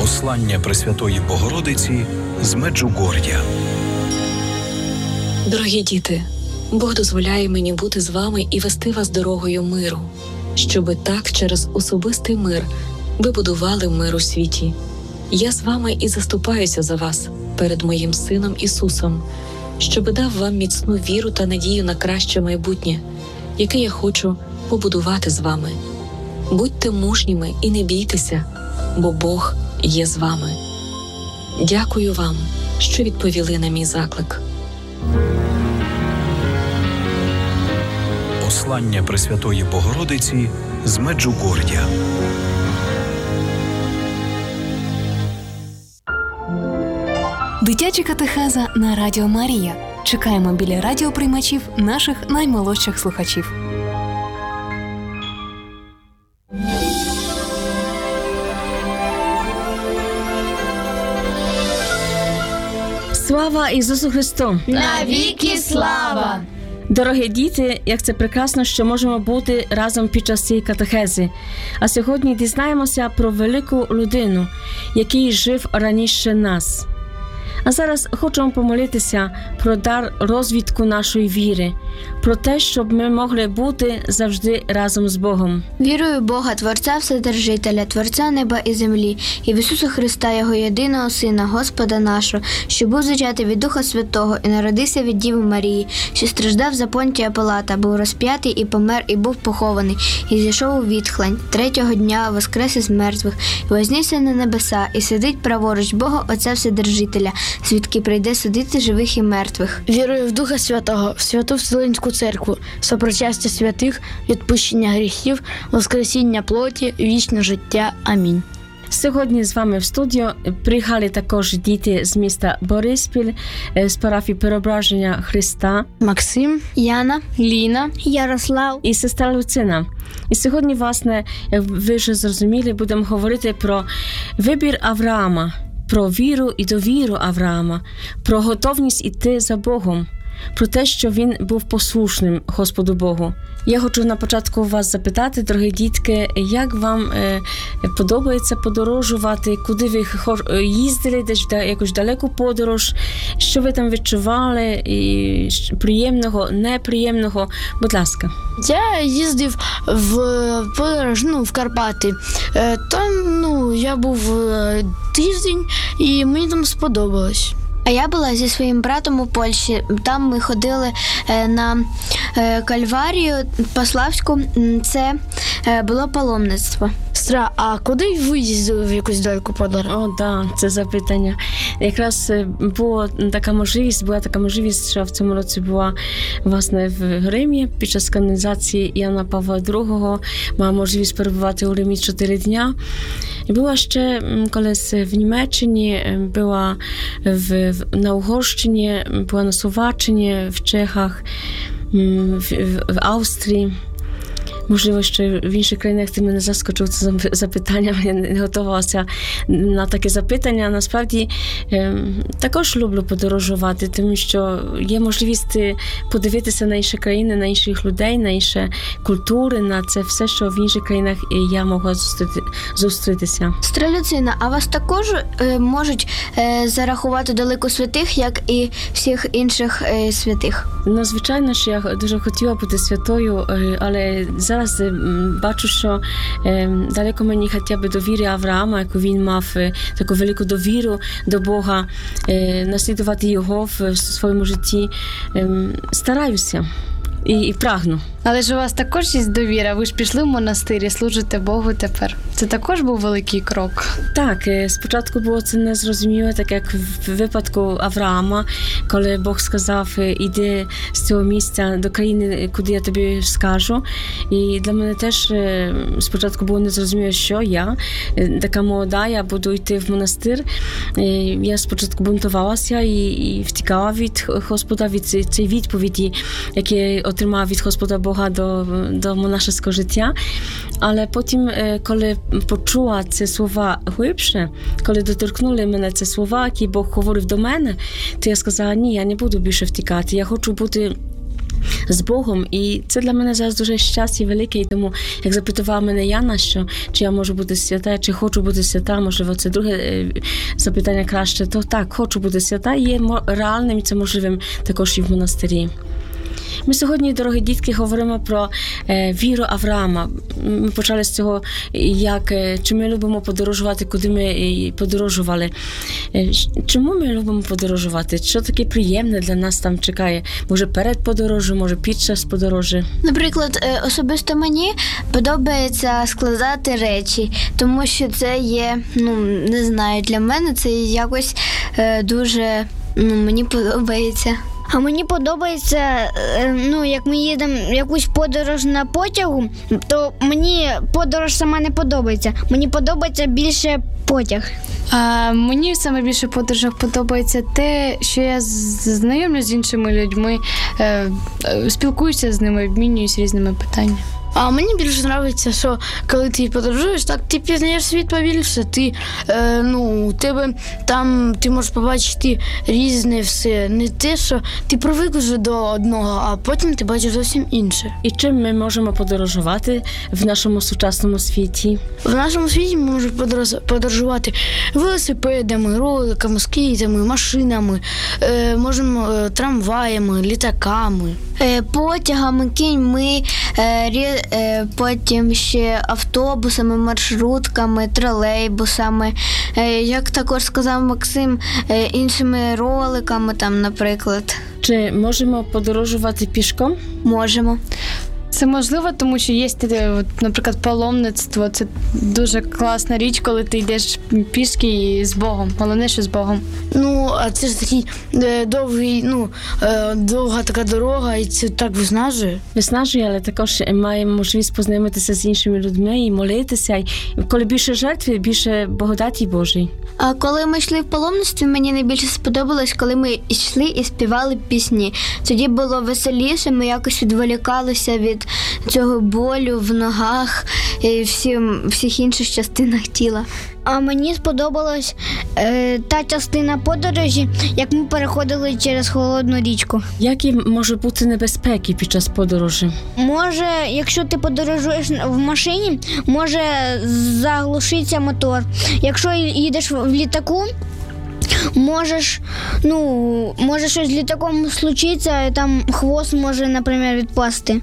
Послання Пресвятої Богородиці з Меджугор'я. Дорогі діти, Бог дозволяє мені бути з вами і вести вас дорогою миру, щоби так через особистий мир ви будували мир у світі. Я з вами і заступаюся за вас перед моїм Сином Ісусом, щоби дав вам міцну віру та надію на краще майбутнє, яке я хочу побудувати з вами. Будьте мужніми і не бійтеся, бо Бог є з вами. Дякую вам, що відповіли на мій заклик. Послання Пресвятої Богородиці з Меджугор'я. Дитяча катехеза на Радіо Марія. Чекаємо біля радіоприймачів наших наймолодших слухачів. Слава Ісусу Христу! Навіки слава! Дорогі діти, як це прекрасно, що можемо бути разом під час цієї катехези. А сьогодні дізнаємося про велику людину, який жив раніше нас. А зараз хочемо помолитися про дар розвитку нашої віри, про те, щоб ми могли бути завжди разом з Богом. Вірую в Бога, Творця Вседержителя, Творця неба і землі, і в Ісуса Христа, Його єдиного Сина, Господа нашого, що був зачатий від Духа Святого і народився від Діви Марії, що страждав за Понтія Пилата, був розп'ятий і помер, і був похований, і зійшов у відхлань. Третього дня воскрес із мертвих, і вознісся на небеса, і сидить праворуч Бога Отця Вседержителя, звідки прийде судити живих і мертвих. Вірую в Духа Святого, в Святу Вселенську Церкву, сопричастя святих, відпущення гріхів, воскресіння плоті, вічне життя. Амінь. Сьогодні з вами в студію приїхали також діти з міста Бориспіль, з парафії Преображення Христа. Максим, Яна, Ліна, Ярослав І сестра Люцина. І сьогодні, власне, як ви вже зрозуміли, будемо говорити про вибір Авраама, про віру і довіру Авраама, про готовність іти за Богом, про те, що він був послушним Господу Богу. Я хочу на початку вас запитати, дорогі дітки, як вам подобається подорожувати, куди ви їздили, десь якусь далеку подорож, що ви там відчували, і приємного, неприємного. Будь ласка. Я їздив в подорож, в Карпати. Там, я був тиждень, і мені там сподобалось. А я була зі своїм братом у Польщі. Там ми ходили на Кальварію Паславську. Це було паломництво. Сестра, а куди ви їздили в якусь далеку подорож? Так, це запитання. Якраз була така можливість, що в цьому році була, власне, в Римі під час канонізації Яна Павла II. Мала можливість перебувати у Римі 4 дня. І була ще колись в Німеччині, була на Угорщині, була на Словаччині, в Чехах, в Австрії. Можливо, що в інших країнах ти мене заскочив це запитання, я не готувалася на таке запитання. Насправді, також люблю подорожувати, тому що є можливість подивитися на інші країни, на інших людей, на інші культури, на це все, що в інших країнах я могла зустрітися. Сестра Люцина, а вас також можуть зарахувати до лику святих, як і всіх інших святих? Звичайно, що я дуже хотіла бути святою, але зараз бачу, що далеко мені хоча б до віри Авраама, яку він мав таку велику довіру до Бога, наслідувати його в своєму житті, стараюся. І прагну. Але ж у вас також є довіра, ви ж пішли в монастир і служите Богу тепер. Це також був великий крок. Так, спочатку було це незрозуміло, так як в випадку Авраама, коли Бог сказав, іди з цього місця до країни, куди я тобі скажу. І для мене теж спочатку було незрозуміло, що я, така молода, я буду йти в монастир. Я спочатку бунтувалася і втікала від Господа, від цієї відповіді, які отримав від Господа Бога до монашеського життя. Але потім, коли почула ці слова глибше, коли доторкнули мене ці слова, які Бог говорив до мене, то я сказала, ні, я не буду більше втікати. Я хочу бути з Богом. І це для мене зараз дуже щастя велике. І тому, як запитувала мене Яна, чи я можу бути свята, чи хочу бути свята, можливо, це друге запитання краще, то так, хочу бути свята, є реальним і це можливим також і в монастирі. Ми сьогодні, дорогі дітки, говоримо про віру Авраама. Ми почали з цього, чи ми любимо подорожувати, куди ми подорожували. Чому ми любимо подорожувати? Що таке приємне для нас там чекає? Може перед подорожю, може під час подорожі? Наприклад, особисто мені подобається складати речі, тому що це є, не знаю, для мене це якось дуже, мені подобається. А мені подобається, як ми їдемо в якусь подорож на потягу, то мені подорож сама не подобається. Мені подобається більше потяг. А мені саме більше в подорожах подобається те, що я знайомлюсь з іншими людьми, спілкуюся з ними, обмінююсь різними питаннями. А мені більше подобається, що коли ти подорожуєш, так ти пізнаєш світ побільше, тебе там ти можеш побачити різне все, не те, що ти привик вже до одного, а потім ти бачиш зовсім інше. І чим ми можемо подорожувати в нашому сучасному світі? В нашому світі ми можемо подорожувати велосипедами, роликами, скейтами, машинами, можемо трамваями, літаками. Потягами, кіньми, потім ще автобусами, маршрутками, тролейбусами, як також сказав Максим, іншими роликами, там, наприклад. Чи можемо подорожувати пішком? Можемо. Це можливо, тому що є, наприклад, паломництво. Це дуже класна річ, коли ти йдеш пішки і з Богом. Головне, що з Богом. А це ж такий довга така дорога, і це так виснажує. Виснажує, але також маємо можливість познайомитися з іншими людьми і молитися. І коли більше жертви, більше благодаті Божої. А коли ми йшли в паломництві, мені найбільше сподобалось, коли ми йшли і співали пісні. Тоді було веселіше, ми якось відволікалися від цього болю в ногах і всіх інших частинах тіла. А мені сподобалась та частина подорожі, як ми переходили через холодну річку. Які можуть бути небезпеки під час подорожі? Може, якщо ти подорожуєш в машині, може заглушитися мотор. Якщо їдеш в літаку, може щось з літаком случиться, там хвост може, наприклад, відпасти.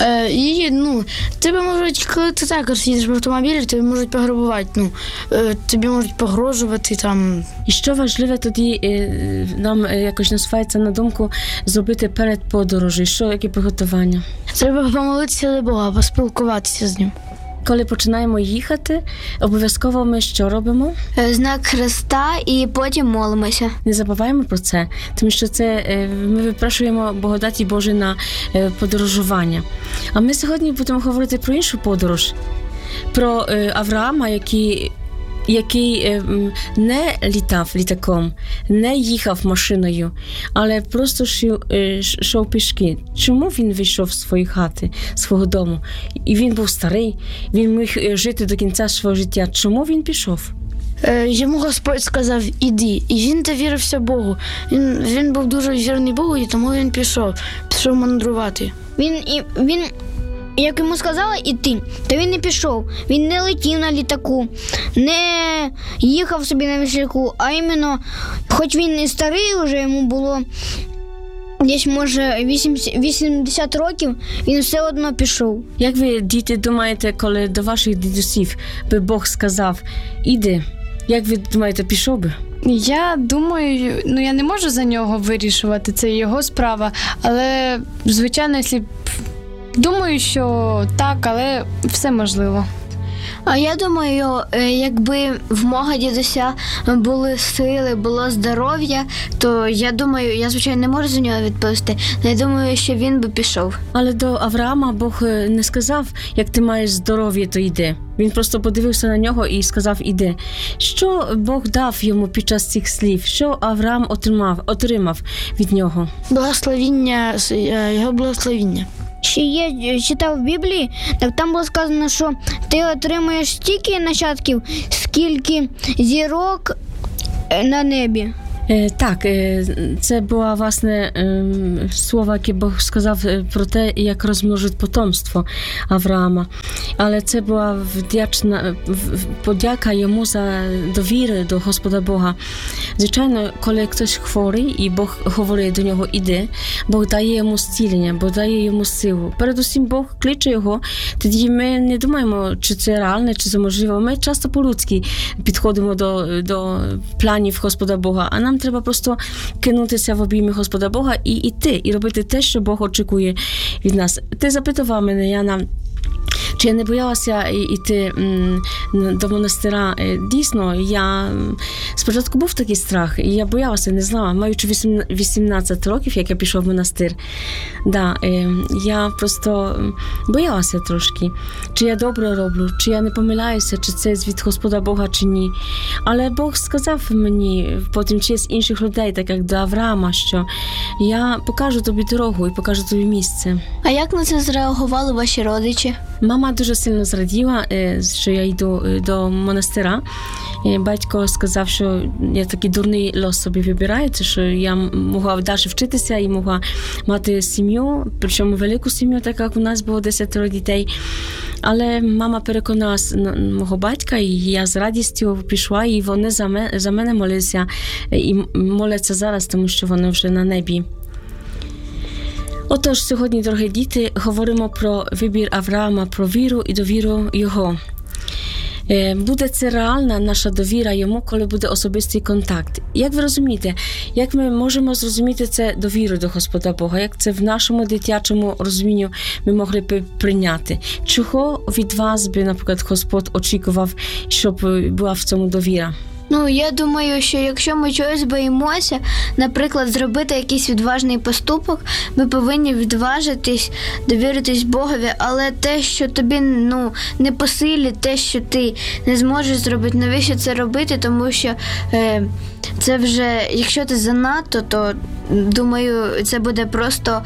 Тебе можуть, коли ти також їдеш в автомобілі, тебе можуть пограбувати, тобі можуть погрожувати там. І що важливе тоді нам якось насувається на думку зробити перед подорожі? Яке приготування? Треба помолитися до Бога, поспілкуватися з ним. Коли починаємо їхати, обов'язково ми що робимо? Знак Христа і потім молимося. Не забуваємо про це, тому що це ми випрошуємо благодаті Божої на подорожування. А ми сьогодні будемо говорити про іншу подорож, про Авраама, який не літав літаком, не їхав машиною, але просто йшов пішки. Чому він вийшов з своєї хати, свого дому? І він був старий, він міг жити до кінця свого життя. Чому він пішов? Йому Господь сказав, іди, і він довірився Богу. Він був дуже вірний Богу, і тому він пішов мандрувати. Він як йому сказали іти, то він не пішов. Він не летів на літаку, не їхав собі на віслюку, а іменно, хоч він і старий вже, йому було десь, може, 80 років, він все одно пішов. Як ви, діти, думаєте, коли до ваших дідусів би Бог сказав, іди, як ви думаєте, пішов би? Я думаю, я не можу за нього вирішувати, це його справа, але, звичайно, думаю, що так, але все можливо. А я думаю, якби в мого дідуся були сили, було здоров'я, то я думаю, я, звичайно, не можу за нього відповісти, але я думаю, що він би пішов. Але до Авраама Бог не сказав, як ти маєш здоров'я, то йди. Він просто подивився на нього і сказав, іди. Що Бог дав йому під час цих слів? Що Авраам отримав від нього? Благословіння, його благословіння. Ще є, читав в Біблії, так там було сказано, що ти отримаєш стільки нащадків, скільки зірок на небі. Так, це була, власне, слова, які Бог сказав про те, як розмножить потомство Авраама. Але це була вдячна подяка йому за довіру до Господа Бога. Звичайно, коли хтось хворий і Бог говорить до нього «іди», Бог дає йому зцілення, Бог дає йому силу. Передусім, Бог кличе його, тоді ми не думаємо, чи це реальне, чи це можливо. Ми часто по-людськи підходимо до планів Господа Бога, а нам треба просто кинутися в обійми Господа Бога і йти, і робити те, що Бог очікує від нас. Ти запитував мене, Яна, чи я не боялася йти до монастира? Дійсно, я спочатку був такий страх, і я боялася, не знала, маючи 18 років, як я пішов в монастир. Да, я просто боялася трошки, чи я добре роблю, чи я не помиляюся, чи це від Господа Бога, чи ні. Але Бог сказав мені потім через інших людей, так як до Авраама, що я покажу тобі дорогу і покажу тобі місце. А як на це зреагували ваші родичі? Мама дуже сильно зраділа, що я йду до монастира. Батько сказав, що я такий дурний лос собі вибираю, що я могла далі вчитися і могла мати сім'ю, причому велику сім'ю, так як у нас було 10 дітей. Але мама переконала мого батька, і я з радістю пішла, і вони за мене молилися, і моляться зараз, тому що вони вже на небі. Отож, сьогодні, дорогі діти, говоримо про вибір Авраама, про віру і довіру його. Буде це реальна наша довіра йому, коли буде особистий контакт. Як ви розумієте, як ми можемо зрозуміти це довіру до Господа Бога? Як це в нашому дитячому розумінню ми могли б прийняти? Чого від вас би, наприклад, Господь очікував, щоб була в цьому довіра? Я думаю, що якщо ми чогось боїмося, наприклад, зробити якийсь відважний поступок, ми повинні відважитись, довіритись Богові, але те, що тобі не по силі, те, що ти не зможеш зробити, навіщо це робити, тому що це вже, якщо ти занадто, то, думаю, це буде просто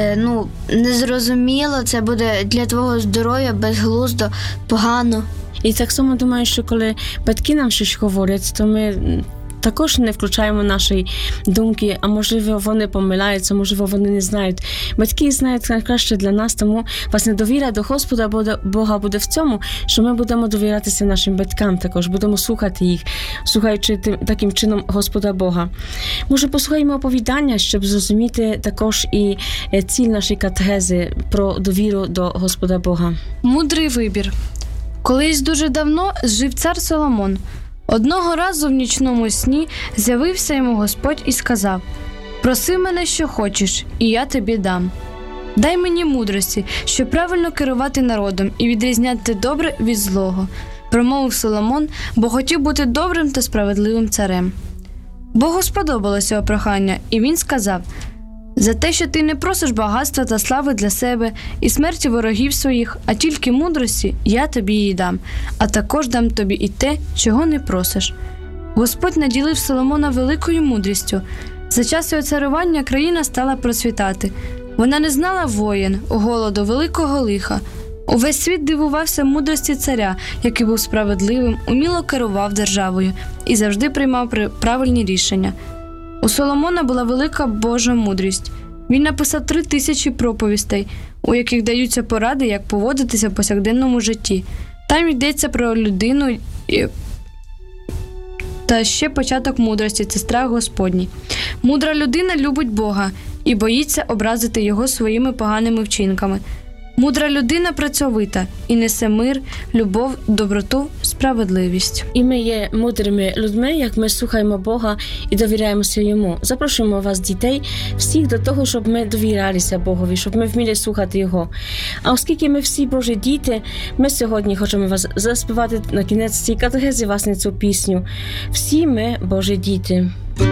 незрозуміло, це буде для твого здоров'я безглуздо, погано. І так само думаю, що коли батьки нам щось говорять, то ми також не включаємо наші думки, а можливо вони помиляються, можливо вони не знають. Батьки знають найкраще для нас, тому власне довіра до Господа Бога буде в цьому, що ми будемо довірятися нашим батькам також, будемо слухати їх, слухаючи таким чином Господа Бога. Може, послухаємо оповідання, щоб зрозуміти також і ціль нашої катехези про довіру до Господа Бога. Мудрий вибір. Колись дуже давно жив цар Соломон. Одного разу в нічному сні з'явився йому Господь і сказав: «Проси мене, що хочеш, і я тобі дам. Дай мені мудрості, щоб правильно керувати народом і відрізняти добре від злого», – промовив Соломон, бо хотів бути добрим та справедливим царем. Богу сподобалося його прохання, і він сказав: «За те, що ти не просиш багатства та слави для себе і смерті ворогів своїх, а тільки мудрості, я тобі її дам, а також дам тобі і те, чого не просиш». Господь наділив Соломона великою мудрістю. За час його царювання країна стала процвітати. Вона не знала воєн, голоду, великого лиха. Увесь світ дивувався мудрості царя, який був справедливим, уміло керував державою і завжди приймав правильні рішення. У Соломона була велика Божа мудрість. Він написав 3000 проповістей, у яких даються поради, як поводитися в повсякденному житті. Там йдеться про людину та ще початок мудрості – це страх Господній. Мудра людина любить Бога і боїться образити його своїми поганими вчинками. Мудра людина працьовита і несе мир, любов, доброту, справедливість. І ми є мудрими людьми, як ми слухаємо Бога і довіряємося Йому. Запрошуємо вас, дітей, всіх до того, щоб ми довірялися Богові, щоб ми вміли слухати Його. А оскільки ми всі Божі діти, ми сьогодні хочемо вас заспівати на кінець цієї катехези, власне, цю пісню. Всі ми Божі діти.